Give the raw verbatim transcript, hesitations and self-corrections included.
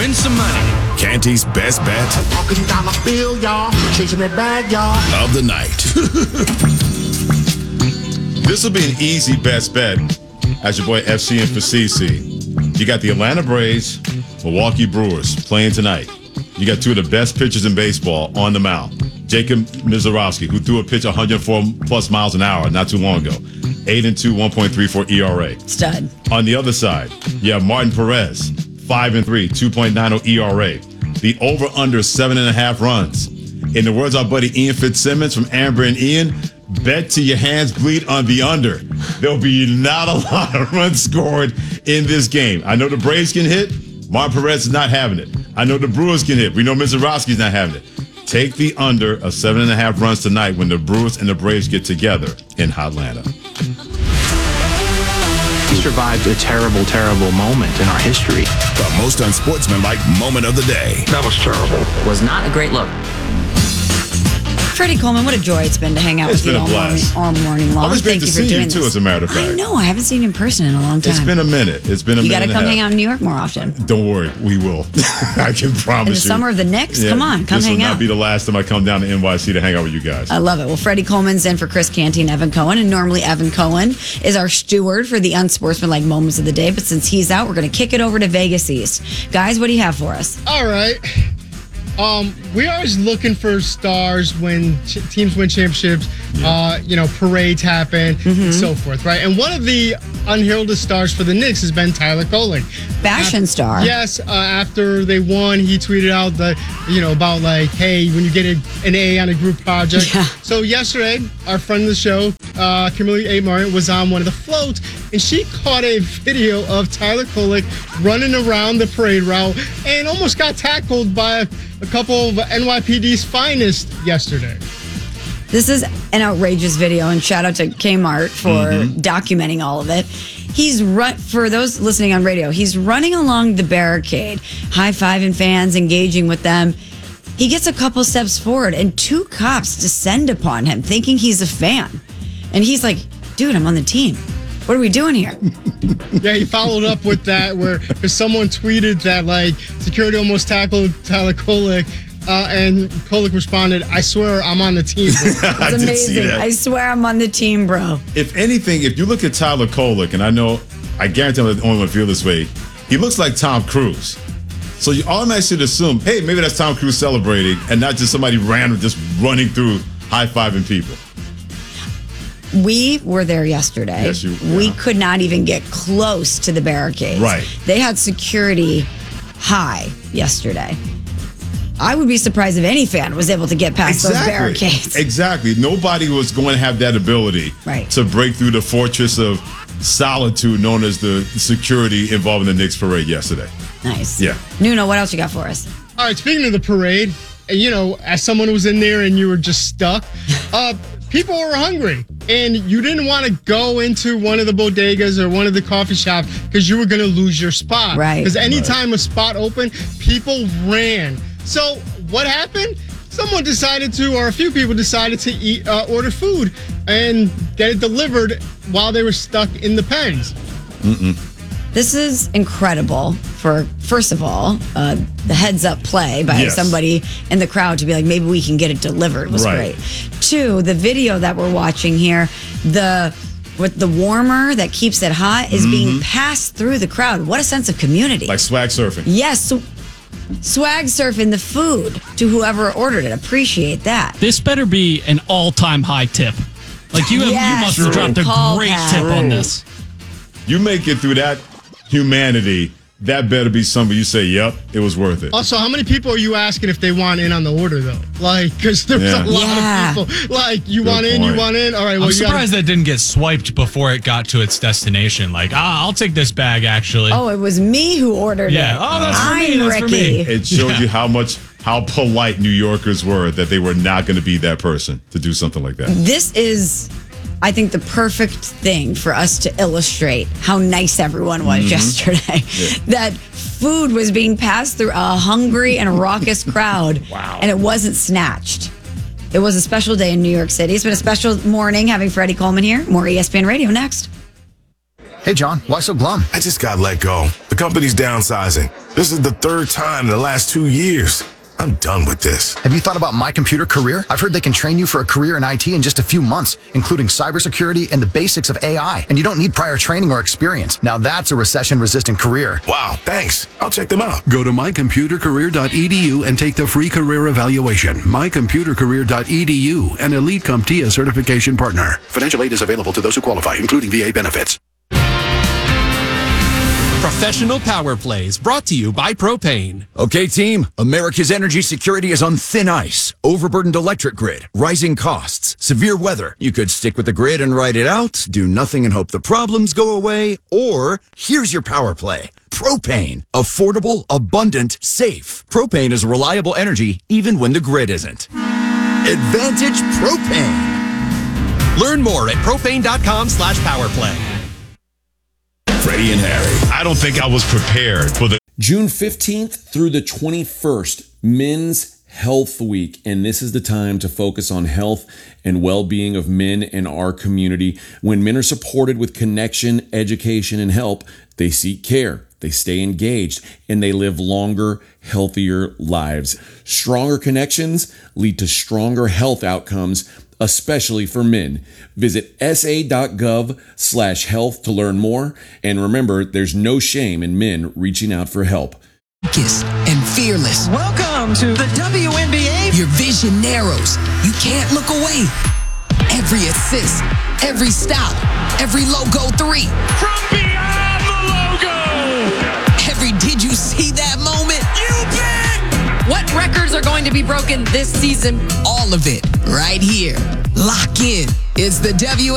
win some money. Canty's best bet Walking down the field, y'all. Chasing that bag, y'all. of the night. This will be an easy best bet as your boy F C and for C C. You got the Atlanta Braves, Milwaukee Brewers playing tonight. You got two of the best pitchers in baseball on the mound. Jacob Mizorowski, who threw a pitch one hundred four plus miles an hour not too long ago. eight and two, one point three four E R A. Stud. On the other side, you have Martin Perez, five and three, two point nine oh E R A. The over-under seven and a half runs. In the words of our buddy Ian Fitzsimmons from Amber and Ian, bet till your hands bleed on the under. There'll be not a lot of runs scored in this game. I know the Braves can hit. Martin Perez is not having it. I know the Brewers can hit. We know Mizorowski's not having it. Take the under of seven and a half runs tonight when the Brewers and the Braves get together in Hotlanta. We survived a terrible, terrible moment in our history. The most unsportsmanlike moment of the day. That was terrible. Was not a great look. Freddie Coleman, what a joy it's been to hang out It's with been you a all morning, blast. all morning long. Always great Thank to you see for doing you, too, this. as a matter of fact. I know. I haven't seen you in person in a long time. It's been a minute. It's been a you minute. got to come hang out in New York more often. Don't worry, we will. I can promise In the you. summer of the Knicks? Yeah, Come on, come this hang will out. not be the last time I come down to N Y C to hang out with you guys. I love it. Well, Freddie Coleman's in for Chris Canty and Evan Cohen. And normally Evan Cohen is our steward for the unsportsmanlike moments of the day. But since he's out, we're going to kick it over to Vegas East. Guys, what do you have for us? All right. Um, we're always looking for stars when ch- teams win championships, yeah. uh, you know, parades happen, mm-hmm. and so forth, right? And one of the unheralded stars for the Knicks has been Tyler Kolek. Fashion After, star. Yes, uh, after they won, he tweeted out that, you know, about like, hey, when you get a, an A on a group project. Yeah. So yesterday, our friend of the show, uh, Kimberly A. Martin, was on one of the floats, and she caught a video of Tyler Kolek running around the parade route and almost got tackled by a, a couple of N Y P D's finest yesterday. This is an outrageous video, and shout out to Kmart for mm-hmm. documenting all of it. He's run for those listening on radio. He's running along the barricade, high-fiving fans, engaging with them. He gets a couple steps forward, and two cops descend upon him, thinking he's a fan. And he's like, "Dude, I'm on the team. What are we doing here?" Yeah, he followed up with that where because someone tweeted that like security almost tackled Tyler Kolek. Uh, and Kolek responded, "I swear I'm on the team." It's I did amazing. see that. I swear I'm on the team, bro. If anything, if you look at Tyler Kolek, and I know, I guarantee I'm the only one to feel this way, he looks like Tom Cruise. So you automatically should assume, hey, maybe that's Tom Cruise celebrating and not just somebody random just running through high-fiving people. We were there yesterday. Yes, you- yeah. We could not even get close to the barricades. Right. They had security high yesterday. I would be surprised if any fan was able to get past those barricades. Exactly. Nobody was going to have that ability right. to break through the fortress of solitude known as the security involved in the Knicks parade yesterday. Nice. Yeah. Nuno, what else you got for us? All right, speaking of the parade, you know, as someone who was in there and you were just stuck, uh, people were hungry. And you didn't want to go into one of the bodegas or one of the coffee shops because you were going to lose your spot. Right. Because anytime right. a spot opened, people ran. So what happened? Someone decided to, or a few people decided to eat, uh, order food and get it delivered while they were stuck in the pens. Mm-mm. This is incredible for, first of all, uh, the heads up play by yes. somebody in the crowd to be like, maybe we can get it delivered was right. great. Two, the video that we're watching here, the with the warmer that keeps it hot is mm-hmm. being passed through the crowd. What a sense of community. Like swag surfing. Yes. So, swag surfing the food to whoever ordered it. Appreciate that. This better be an all-time high tip. Like you, have, yes, you must have dropped a call great pad. tip on this. You make it through that humanity, that better be somebody you say, yep, it was worth it. Also, how many people are you asking if they want in on the order, though? Like, because there's Yeah. a lot Yeah. of people. Like, you Good want in, you point. want in? All right, well, I'm you surprised gotta, that didn't get swiped before it got to its destination. Like, ah, I'll take this bag, actually. Oh, it was me who ordered Yeah. it. Oh, that's for I'm me, that's for Ricky. me. It shows Yeah. you how much, how polite New Yorkers were that they were not going to be that person to do something like that. This is, I think, the perfect thing for us to illustrate how nice everyone was Mm-hmm. yesterday. Yeah. That food was being passed through a hungry and raucous crowd. Wow. And it wasn't snatched. It was a special day in New York City. It's been a special morning having Freddie Coleman here. More E S P N Radio next. Hey, John, why so glum? I just got let go. The company's downsizing. This is the third time in the last two years. I'm done with this. Have you thought about My Computer Career? I've heard they can train you for a career in I T in just a few months, including cybersecurity and the basics of A I. And you don't need prior training or experience. Now that's a recession-resistant career. Wow, thanks. I'll check them out. Go to my computer career dot e d u and take the free career evaluation. my computer career dot e d u, an Elite CompTIA certification partner. Financial aid is available to those who qualify, including V A benefits. Professional Power Plays, brought to you by Propane. Okay, team, America's energy security is on thin ice. Overburdened electric grid, rising costs, severe weather. You could stick with the grid and ride it out, do nothing and hope the problems go away, or here's your power play. Propane. Affordable, abundant, safe. Propane is reliable energy even when the grid isn't. Advantage Propane. Learn more at propane.com slash powerplay. Freddie and Harry. I don't think I was prepared for the June fifteenth through the twenty-first, Men's Health Week. And this is the time to focus on health and well-being of men in our community. When men are supported with connection, education, and help, they seek care, they stay engaged, and they live longer, healthier lives. Stronger connections lead to stronger health outcomes, especially for men. Visit sa.gov slash health to learn more. And remember, there's no shame in men reaching out for help. And fearless. Welcome to the W N B A. Your vision narrows. You can't look away. Every assist, every stop, every logo three. From beyond the logo. Every did you see that moment? You bet. What records are going to be broken this season? All of it right here. Lock in. It's the W